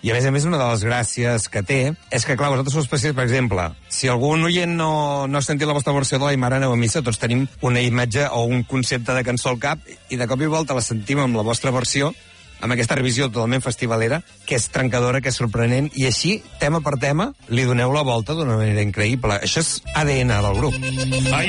I a més, una de les gràcies que té és que, clar, vosaltres sou especials, per exemple, si algun oient no ha sentit la vostra versió de la Aimara aneu a missa, tots tenim una imatge o un concepte de cançó al cap i de cop i volta la sentim amb la vostra versió, amb aquesta revisió totalment festivalera, que és trencadora, que és sorprenent, i així, tema per tema, li doneu la volta d'una manera increïble. Això és ADN del grup.